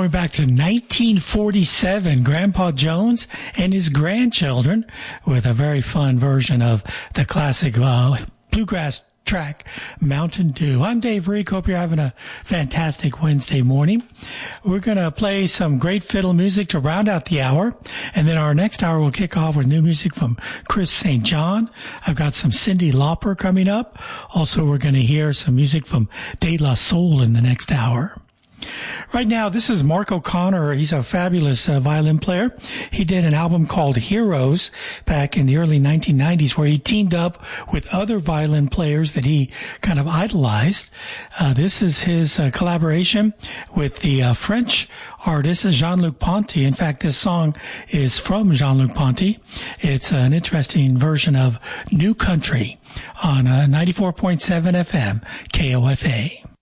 going back to 1947, Grandpa Jones and his grandchildren with a very fun version of the classic bluegrass track, Mountain Dew. I'm Dave Reek. Hope you're having a fantastic Wednesday morning. We're going to play some great fiddle music to round out the hour. And then our next hour will kick off with new music from Chris St. John. I've got some Cyndi Lauper coming up. Also, we're going to hear some music from De La Soul in the next hour. Right now, this is Mark O'Connor. He's a fabulous violin player. He did an album called Heroes back in the early 1990s where he teamed up with other violin players that he kind of idolized. This is his collaboration with the French artist Jean-Luc Ponty. In fact, this song is from Jean-Luc Ponty. It's an interesting version of New Country on 94.7 FM KOFA.